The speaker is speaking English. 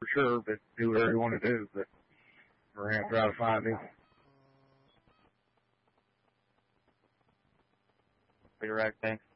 sure, but do whatever you want to do. But we're going to try to find him. Be right, thanks.